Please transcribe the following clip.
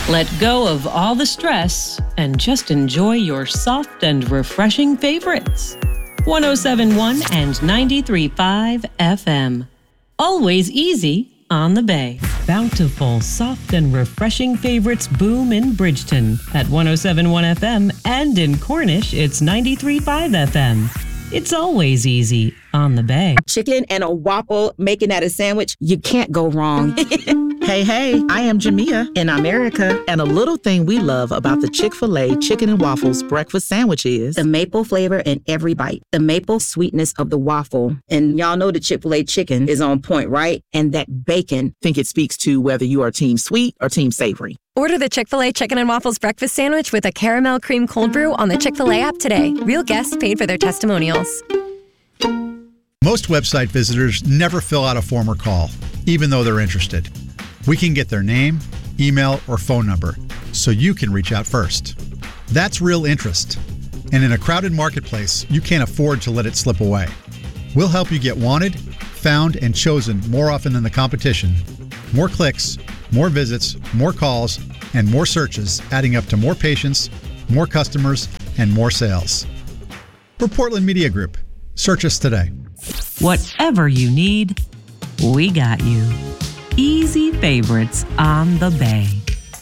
Let go of all the stress and just enjoy your soft and refreshing favorites. 107.1 and 93.5 FM. Always easy on the Bay. Bountiful, soft and refreshing favorites boom in Bridgeton at 107.1 FM, and in Cornish, it's 93.5 FM. It's always easy on the Bay. Chicken and a waffle, making that a sandwich, you can't go wrong. Hey, I am Jamia in America, and a little thing we love about the Chick-fil-A Chicken and Waffles breakfast sandwich is the maple flavor in every bite, the maple sweetness of the waffle. And y'all know the Chick-fil-A chicken is on point, right? And that bacon. I think it speaks to whether you are team sweet or team savory. Order the Chick-fil-A Chicken and Waffles breakfast sandwich with a caramel cream cold brew on the Chick-fil-A app today. Real guests paid for their testimonials. Most website visitors never fill out a form or call, even though they're interested. We can get their name, email, or phone number, so you can reach out first. That's real interest. And in a crowded marketplace, you can't afford to let it slip away. We'll help you get wanted, found, and chosen more often than the competition. More clicks, more visits, more calls, and more searches, adding up to more patients, more customers, and more sales. We're Portland Media Group. Search us today. Whatever you need, we got you. Easy favorites on the Bay.